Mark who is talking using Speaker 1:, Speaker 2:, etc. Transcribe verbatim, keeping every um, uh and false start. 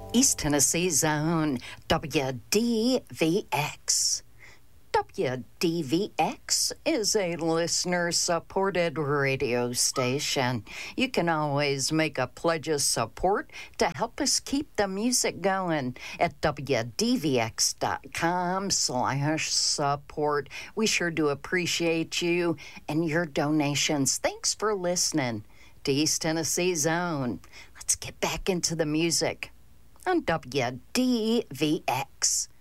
Speaker 1: East Tennessee Zone, W D V X. W D V X is a listener-supported radio station. You can always make a pledge of support to help us keep the music going at wdvx.com slash support. We sure do appreciate you and your donations. Thanks for listening to East Tennessee Zone. Let's get back into the music on W D V X.